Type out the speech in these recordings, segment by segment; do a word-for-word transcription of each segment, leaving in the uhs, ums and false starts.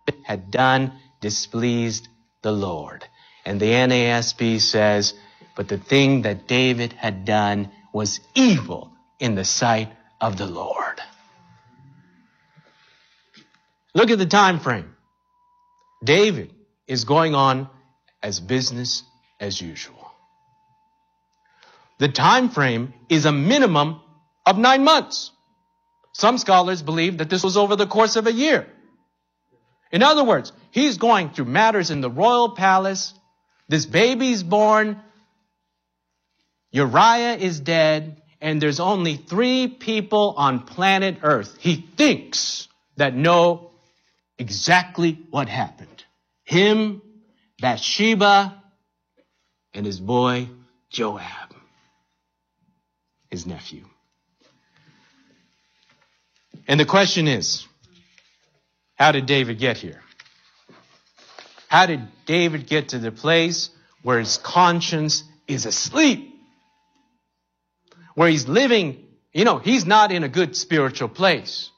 had done displeased the Lord. And the N A S B says, but the thing that David had done was evil in the sight of the Lord. Look at the time frame. David is going on as business as usual. The time frame is a minimum of nine months. Some scholars believe that this was over the course of a year. In other words, he's going through matters in the royal palace. This baby's born. Uriah is dead. And there's only three people on planet Earth he thinks that know exactly what happened. Him, Bathsheba, and his boy Joab, his nephew. And the question is, how did David get here? How did David get to the place where his conscience is asleep? Where he's living, you know, he's not in a good spiritual place.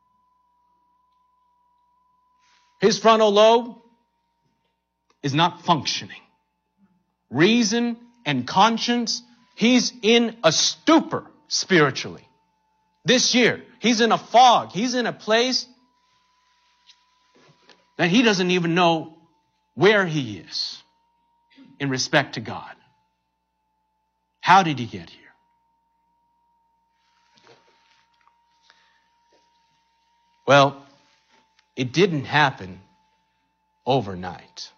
His frontal lobe is not functioning. Reason and conscience, he's in a stupor spiritually. This year, he's in a fog. He's in a place that he doesn't even know where he is in respect to God. How did he get here? Well, it didn't happen overnight.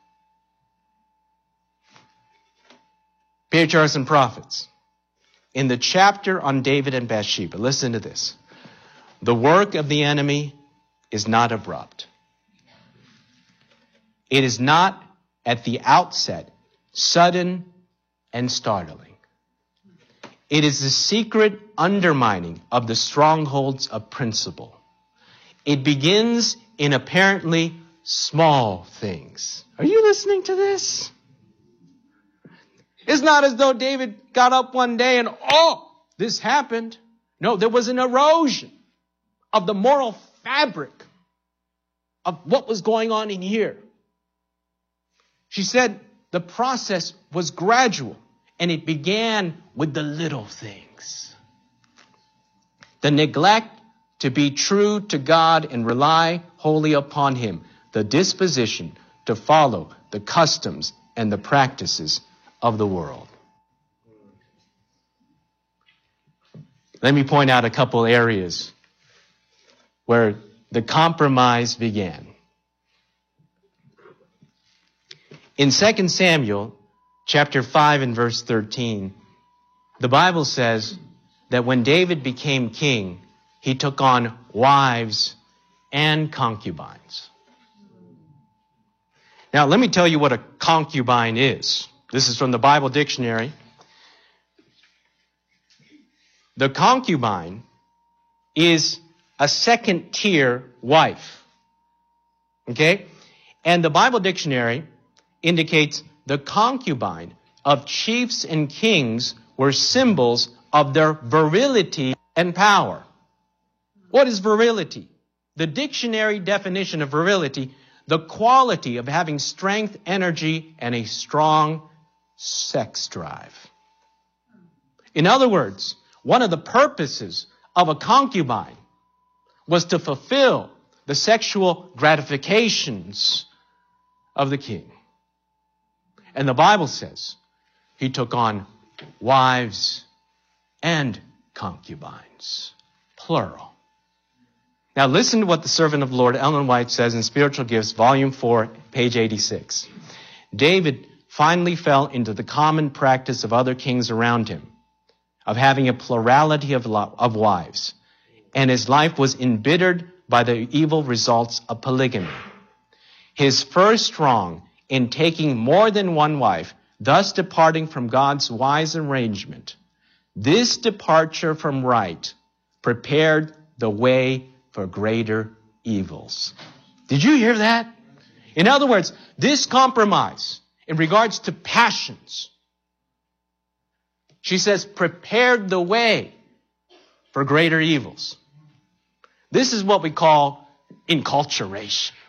Patriarchs and Prophets. In the chapter on David and Bathsheba, listen to this. The work of the enemy is not abrupt. It is not at the outset sudden and startling. It is the secret undermining of the strongholds of principle. It begins in apparently small things. Are you listening to this? It's not as though David got up one day and, oh, this happened. No, there was an erosion of the moral fabric of what was going on in here. She said the process was gradual, and it began with the little things. The neglect to be true to God and rely wholly upon Him. The disposition to follow the customs and the practices of the world. Let me point out a couple areas where the compromise began. In Second Samuel chapter five and verse thirteen, the Bible says that when David became king, he took on wives and concubines. Now, let me tell you what a concubine is. This is from the Bible dictionary. The concubine is a second-tier wife. Okay? And the Bible dictionary indicates the concubine of chiefs and kings were symbols of their virility and power. What is virility? The dictionary definition of virility, the quality of having strength, energy, and a strong sex drive. In other words, one of the purposes of a concubine was to fulfill the sexual gratifications of the king. And the Bible says he took on wives and concubines, plural. Now listen to what the servant of the Lord, Ellen White, says in Spiritual Gifts, volume four, page eighty-six. David finally fell into the common practice of other kings around him, of having a plurality of, lo- of wives, and his life was embittered by the evil results of polygamy. His first wrong in taking more than one wife, thus departing from God's wise arrangement, this departure from right prepared the way for greater evils. Did you hear that? In other words, this compromise in regards to passions, she says, prepared the way for greater evils. This is what we call enculturation.